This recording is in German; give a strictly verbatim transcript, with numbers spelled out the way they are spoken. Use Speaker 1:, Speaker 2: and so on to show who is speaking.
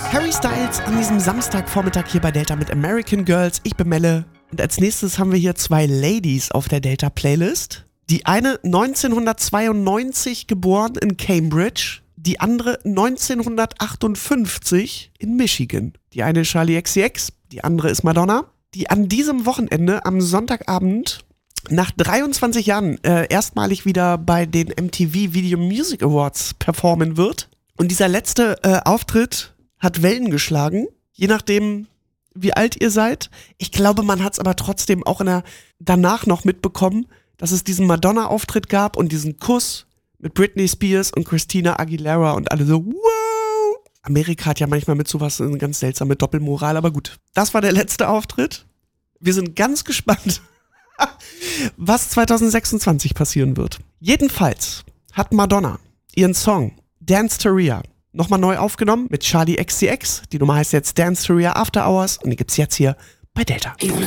Speaker 1: Harry Styles an diesem Samstagvormittag hier bei Delta mit American Girls. Ich bin Melle. Und als nächstes haben wir hier zwei Ladies auf der Delta-Playlist. Die eine neunzehnhundertzweiundneunzig geboren in Cambridge, die andere neunzehnhundertachtundfünfzig in Michigan. Die eine ist Charli X C X, die andere ist Madonna, die an diesem Wochenende am Sonntagabend nach dreiundzwanzig Jahren äh, erstmalig wieder bei den M T V Video Music Awards performen wird. Und dieser letzte äh, Auftritt hat Wellen geschlagen, je nachdem, wie alt ihr seid. Ich glaube, man hat es aber trotzdem auch in der, danach noch mitbekommen, dass es diesen Madonna-Auftritt gab und diesen Kuss mit Britney Spears und Christina Aguilera und alle so, wow! Amerika hat ja manchmal mit sowas eine ganz seltsame Doppelmoral, aber gut. Das war der letzte Auftritt. Wir sind ganz gespannt, was zwanzig sechsundzwanzig passieren wird. Jedenfalls hat Madonna ihren Song Dance to Rhea nochmal neu aufgenommen mit Charli X C X. Die Nummer heißt jetzt Dance to Rhea After Hours und die gibt's jetzt hier bei Delta.
Speaker 2: You wanna